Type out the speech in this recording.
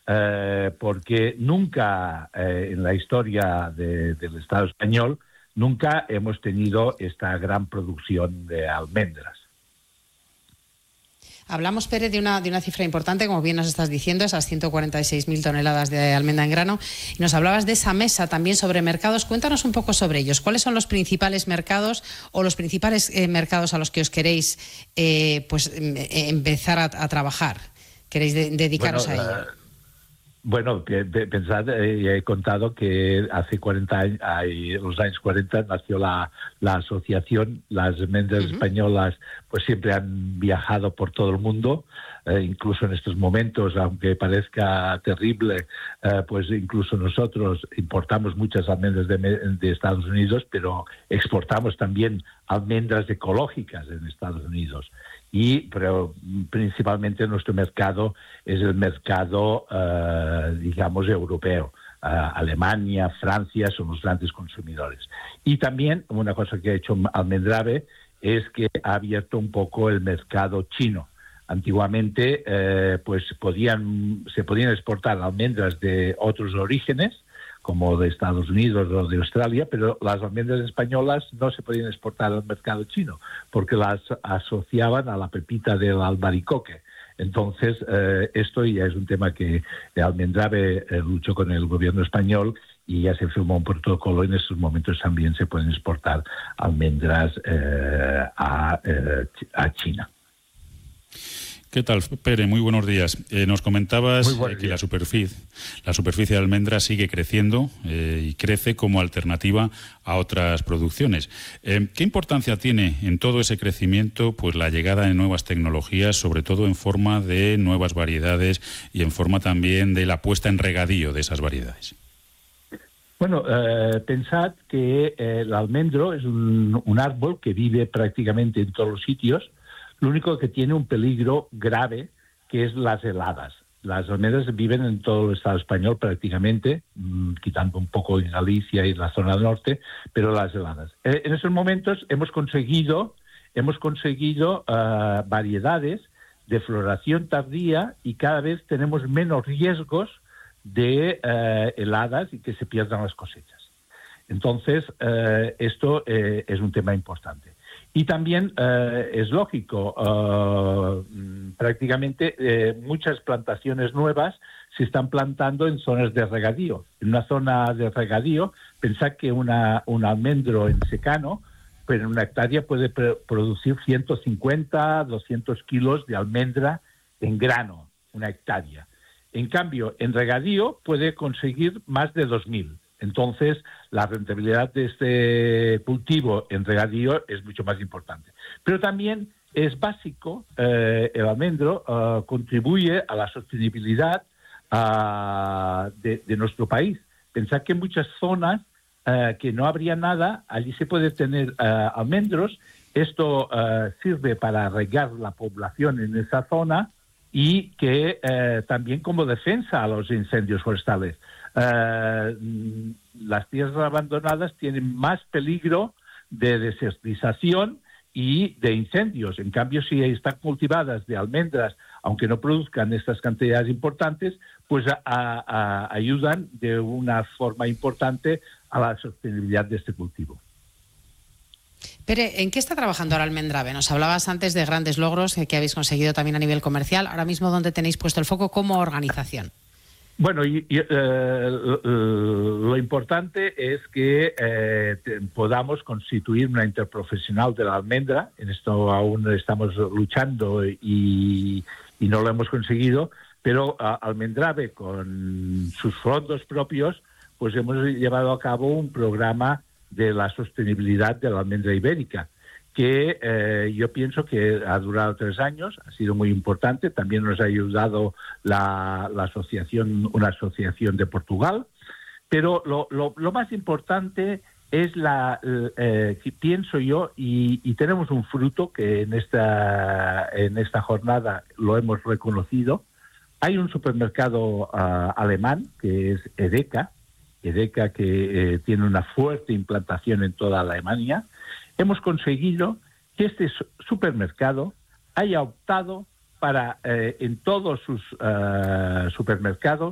porque nunca en la historia del Estado español, nunca hemos tenido esta gran producción de almendras. Hablamos, Pere, de una cifra importante, como bien nos estás diciendo, esas 146.000 toneladas de almendra en grano. Y nos hablabas de esa mesa también sobre mercados. Cuéntanos un poco sobre ellos. ¿Cuáles son los principales mercados o los principales mercados a los que os queréis empezar a trabajar? ¿Queréis dedicaros a ello? Bueno, pensad, he contado que hace 40 años, en los años 40 nació la asociación. Las almendras españolas pues siempre han viajado por todo el mundo, incluso en estos momentos, aunque parezca terrible, pues incluso nosotros importamos muchas almendras de Estados Unidos, pero exportamos también almendras ecológicas en Estados Unidos. Pero principalmente nuestro mercado es el mercado, digamos, europeo. Alemania, Francia son los grandes consumidores. Y también una cosa que ha hecho Almendrave es que ha abierto un poco el mercado chino. Antiguamente pues se podían exportar almendras de otros orígenes, como de Estados Unidos o de Australia, pero las almendras españolas no se podían exportar al mercado chino, porque las asociaban a la pepita del albaricoque. Entonces, esto ya es un tema que Almendrave luchó con el gobierno español y ya se firmó un protocolo. En estos momentos también se pueden exportar almendras a China. ¿Qué tal, Pere? Muy buenos días. Nos comentabas que la superficie de almendras sigue creciendo y crece como alternativa a otras producciones. ¿Qué importancia tiene en todo ese crecimiento pues la llegada de nuevas tecnologías, sobre todo en forma de nuevas variedades y en forma también de la puesta en regadío de esas variedades? Bueno, pensad que el almendro es un árbol que vive prácticamente en todos los sitios. Lo único que tiene un peligro grave, que es las heladas. Las almendras viven en todo el Estado español prácticamente, quitando un poco en Galicia y la zona norte, pero las heladas. En esos momentos hemos conseguido variedades de floración tardía y cada vez tenemos menos riesgos de heladas y que se pierdan las cosechas. Entonces, esto es un tema importante. Y también es lógico, prácticamente muchas plantaciones nuevas se están plantando en zonas de regadío. En una zona de regadío, pensad que un almendro en secano, pero en una hectárea puede producir 150, 200 kilos de almendra en grano, una hectárea. En cambio, en regadío puede conseguir más de 2.000. Entonces, la rentabilidad de este cultivo en regadío es mucho más importante. Pero también es básico, el almendro contribuye a la sostenibilidad de nuestro país. Pensad que en muchas zonas que no habría nada, allí se puede tener almendros. Esto sirve para regar la población en esa zona y que también como defensa a los incendios forestales. Las tierras abandonadas tienen más peligro de desertización y de incendios. En cambio, si están cultivadas de almendras, aunque no produzcan estas cantidades importantes, pues ayudan de una forma importante a la sostenibilidad de este cultivo. Pero, ¿en qué está trabajando ahora Almendrave? Nos hablabas antes de grandes logros que habéis conseguido también a nivel comercial. Ahora mismo, ¿dónde tenéis puesto el foco como organización? Bueno, lo importante es que podamos constituir una interprofesional de la almendra. En esto aún estamos luchando y no lo hemos conseguido, pero Almendrave, con sus fondos propios, pues hemos llevado a cabo un programa de la sostenibilidad de la almendra ibérica, que yo pienso que ha durado 3 años, ha sido muy importante. También nos ha ayudado una asociación de Portugal, pero lo más importante es pienso yo, y tenemos un fruto que en esta jornada lo hemos reconocido. Hay un supermercado alemán que es Edeka que tiene una fuerte implantación en toda Alemania. Hemos conseguido que este supermercado haya optado para, en todos sus supermercados,